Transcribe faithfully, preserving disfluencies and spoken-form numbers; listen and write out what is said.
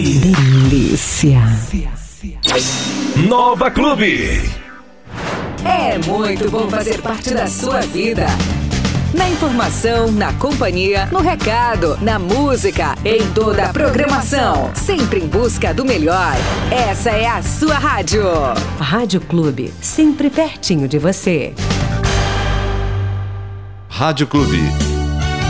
Delícia. Nova Clube. É muito bom fazer parte da sua vida. Na informação, na companhia, no recado, na música, em toda a programação. Sempre em busca do melhor. Essa é a sua rádio. Rádio Clube, sempre pertinho de você. Rádio Clube.